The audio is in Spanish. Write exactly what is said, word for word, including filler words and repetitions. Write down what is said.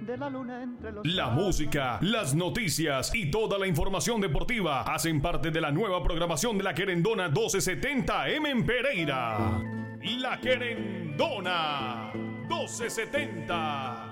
de la luna entre los... La música, las noticias y toda la información deportiva hacen parte de la nueva programación de La Querendona doce setenta eme en Pereira. La Querendona doce setenta.